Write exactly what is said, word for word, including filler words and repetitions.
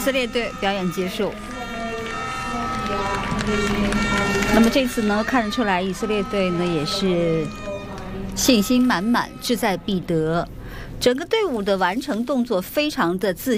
色列队表演结束。那么这次呢，看得出来以色列队呢也是信心满满，志在必得，整个队伍的完成动作非常的自